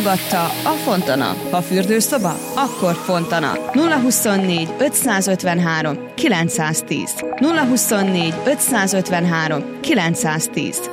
támogatta a Fontana. Ha fürdőszoba, akkor Fontana. 024 553 910. 024 553 910.